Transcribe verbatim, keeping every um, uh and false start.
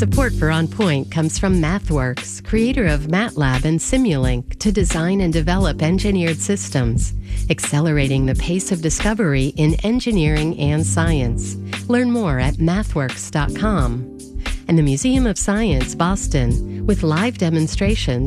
Support for On Point comes from MathWorks, creator of MATLAB and Simulink, to design and develop engineered systems, accelerating the pace of discovery in engineering and science. Learn more at mathworks dot com. And the Museum of Science, Boston, with live demonstrations